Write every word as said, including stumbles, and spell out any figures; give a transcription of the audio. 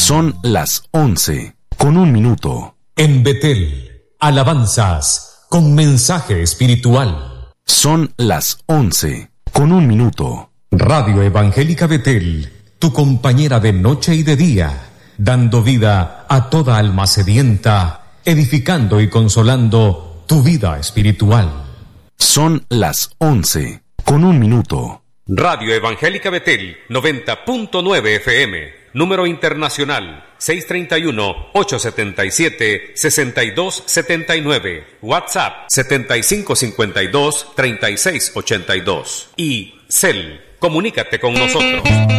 Son las once, con un minuto. En Betel, alabanzas con mensaje espiritual. Son las once, con un minuto. Radio Evangélica Betel, tu compañera de noche y de día, dando vida a toda alma sedienta, edificando y consolando tu vida espiritual. Son las once, con un minuto. Radio Evangélica Betel, noventa punto nueve F M, número internacional seis tres uno, ocho siete siete, seis dos siete nueve, WhatsApp setenta y cinco cincuenta y dos, treinta y seis ochenta y dos y Cel, comunícate con nosotros.